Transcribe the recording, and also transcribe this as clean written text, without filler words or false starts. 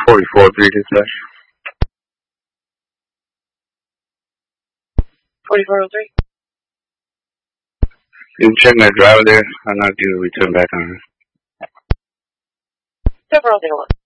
44-3 dispatch. 4403. You can check my driver there. I'm not doing a return back on her. 7001.